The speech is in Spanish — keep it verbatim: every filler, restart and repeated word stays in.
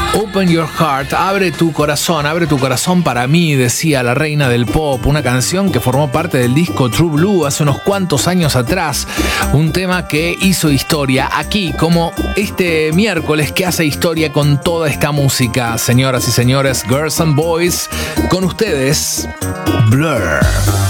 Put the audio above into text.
Open your heart, abre tu corazón, abre tu corazón para mí, decía la reina del pop, una canción que formó parte del disco True Blue hace unos cuantos años atrás, un tema que hizo historia aquí, como este miércoles que hace historia con toda esta música. Señoras y señores, Girls and Boys, con ustedes, Blur.